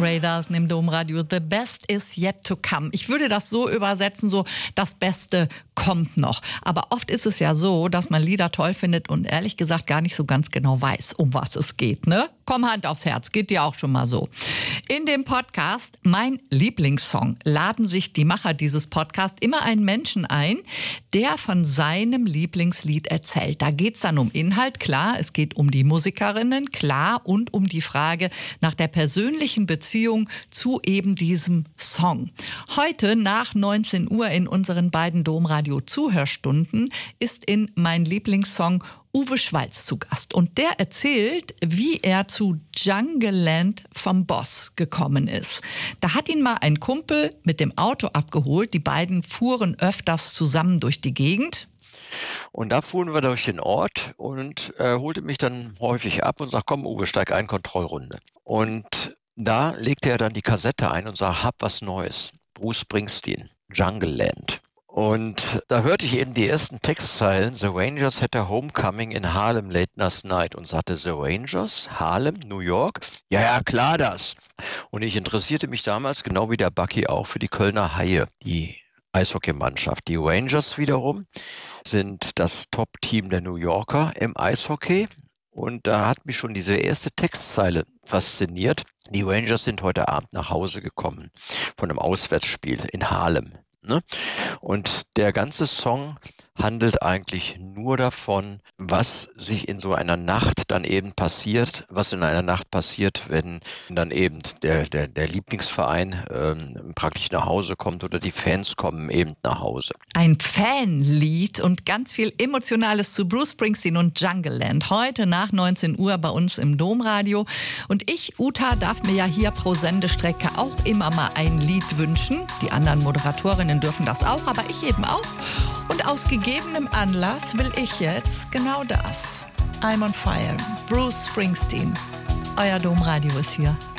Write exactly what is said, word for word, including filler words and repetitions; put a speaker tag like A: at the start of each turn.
A: Ray Dalton im Domradio. The best is yet to come. Ich würde das so übersetzen, so das Beste kommt noch. Aber oft ist es ja so, dass man Lieder toll findet und ehrlich gesagt gar nicht so ganz genau weiß, um was es geht, ne? Komm, Hand aufs Herz, geht dir auch schon mal so. In dem Podcast Mein Lieblingssong laden sich die Macher dieses Podcasts immer einen Menschen ein, der von seinem Lieblingslied erzählt. Da geht es dann um Inhalt, klar, es geht um die Musikerinnen, klar, und um die Frage nach der persönlichen Beziehung zu eben diesem Song. Heute nach neunzehn Uhr in unseren beiden Domradio-Zuhörstunden ist in Mein Lieblingssong Uwe Schwalz zu Gast. Und der erzählt, wie er zu Jungleland vom Boss gekommen ist. Da hat ihn mal ein Kumpel mit dem Auto abgeholt. Die beiden fuhren öfters zusammen durch die Gegend.
B: Und da fuhren wir durch den Ort und er holte mich dann häufig ab und sagt, komm Uwe, steig ein, Kontrollrunde. Und da legte er dann die Kassette ein und sagt, hab was Neues. Bruce Springsteen, Jungleland. Und da hörte ich eben die ersten Textzeilen, The Rangers had a homecoming in Harlem late last night, und sagte, The Rangers, Harlem, New York? Ja, ja, klar das. Und ich interessierte mich damals, genau wie der Bucky auch, für die Kölner Haie, die Eishockeymannschaft. Die Rangers wiederum sind das Top-Team der New Yorker im Eishockey. Und da hat mich schon diese erste Textzeile fasziniert. Die Rangers sind heute Abend nach Hause gekommen von einem Auswärtsspiel in Harlem. Ne? Und der ganze Song handelt eigentlich nur davon, was sich in so einer Nacht dann eben passiert, was in einer Nacht passiert, wenn dann eben der, der, der Lieblingsverein ähm, praktisch nach Hause kommt oder die Fans kommen eben nach Hause.
A: Ein Fanlied und ganz viel Emotionales zu Bruce Springsteen und Jungleland. Heute nach neunzehn Uhr bei uns im Domradio. Und ich, Uta, darf mir ja hier pro Sendestrecke auch immer mal ein Lied wünschen. Die anderen Moderatorinnen dürfen das auch, aber ich eben auch. Und aus gegebenem Anlass will ich jetzt genau das. I'm on fire. Bruce Springsteen. Euer Domradio ist hier.